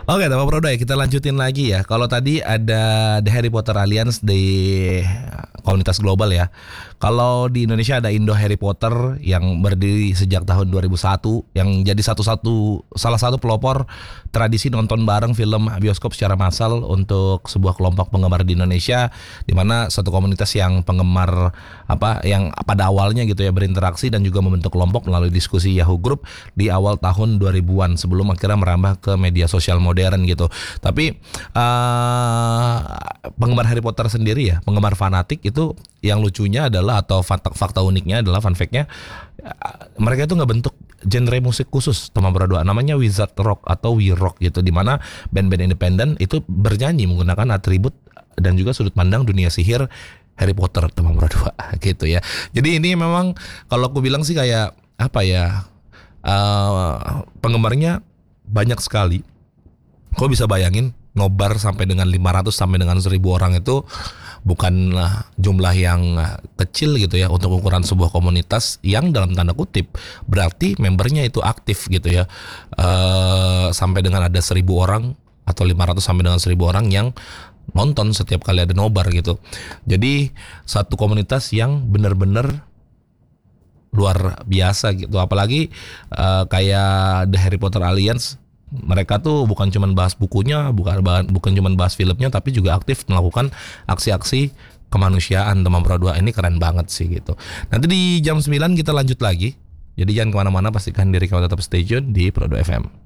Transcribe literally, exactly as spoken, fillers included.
Oke, teman Prodo ya, kita lanjutin lagi ya. Kalau tadi ada The Harry Potter Alliance di komunitas global ya. Kalau di Indonesia ada Indo Harry Potter yang berdiri sejak tahun dua ribu satu, yang jadi satu-satu salah satu pelopor tradisi nonton bareng film bioskop secara massal untuk sebuah kelompok penggemar di Indonesia, di mana satu komunitas yang penggemar apa yang pada awalnya gitu ya berinteraksi dan juga membentuk kelompok melalui diskusi Yahoo Group di awal tahun dua ribuan sebelum akhirnya merambah ke media sosial modern gitu. Tapi uh, penggemar Harry Potter sendiri ya, penggemar fanatik itu yang lucunya adalah atau fakta, fakta uniknya adalah fun fact-nya, mereka itu nggak bentuk genre musik khusus teman berdua, namanya Wizard Rock atau We Rock gitu, dimana band-band independen itu bernyanyi menggunakan atribut dan juga sudut pandang dunia sihir Harry Potter teman berdua gitu ya. Jadi ini memang kalau aku bilang sih kayak apa ya, uh, penggemarnya banyak sekali. Kau bisa bayangin nobar sampai dengan lima ratus sampai dengan seribu orang itu bukanlah jumlah yang kecil gitu ya untuk ukuran sebuah komunitas yang dalam tanda kutip berarti membernya itu aktif gitu ya, e, sampai dengan ada seribu orang atau lima ratus sampai dengan seribu orang yang nonton setiap kali ada nobar gitu. Jadi satu komunitas yang benar-benar luar biasa gitu, apalagi e, kayak The Harry Potter Alliance. Mereka tuh bukan cuma bahas bukunya, bukan bukan cuma bahas filmnya, tapi juga aktif melakukan aksi-aksi kemanusiaan teman Pro dua. Ini keren banget sih gitu. Nanti di jam sembilan kita lanjut lagi. Jadi jangan kemana-mana, pastikan diri kamu tetap stay tune di Pro dua F M.